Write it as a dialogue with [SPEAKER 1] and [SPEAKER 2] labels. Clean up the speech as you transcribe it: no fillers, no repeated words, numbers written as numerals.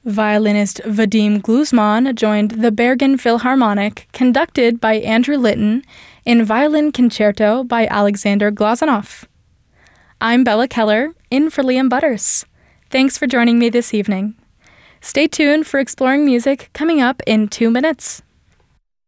[SPEAKER 1] Violinist Vadim Gluzman joined the Bergen Philharmonic, conducted by Andrew Litton, in Violin Concerto by Alexander Glazunov. I'm Bella Keller, in for Liam Butters. Thanks for joining me this evening. Stay tuned for Exploring Music coming up in 2 minutes.